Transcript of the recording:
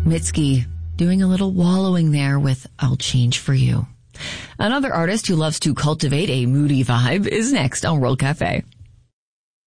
Mitski doing a little wallowing there with I'll Change for You. Another artist who loves to cultivate a moody vibe is next on World Cafe.